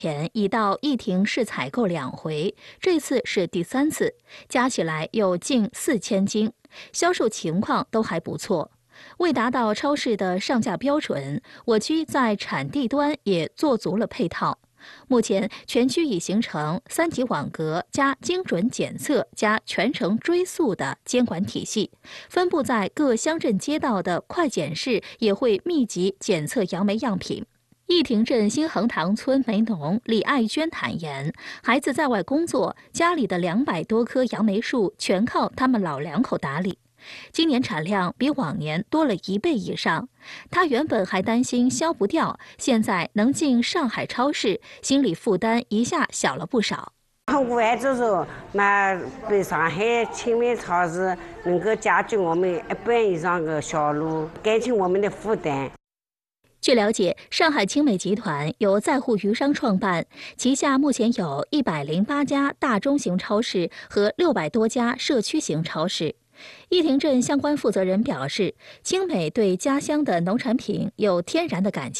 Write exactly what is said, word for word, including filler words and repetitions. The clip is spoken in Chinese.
前已到义亭市采购两回，这次是第三次，加起来有近四千斤，销售情况都还不错。为达到超市的上架标准，我区在产地端也做足了配套。目前，全区已形成三级网格加精准检测加全程追溯的监管体系，分布在各乡镇街道的快检室也会密集检测杨梅样品。义亭镇新横塘村梅农李爱娟坦言，孩子在外工作，家里的两百多棵杨梅树全靠他们老两口打理。今年产量比往年多了一倍以上，他原本还担心销不掉，现在能进上海超市，心理负担一下小了不少。 我就说，那被上海青梅超市能够解决我们一半以上的销路，减轻我们的负担。 据了解，上海青美集团由在沪余商创办，旗下目前有一百零八家大中型超市和六百多家社区型超市。义亭镇相关负责人表示，青美对家乡的农产品有天然的感情。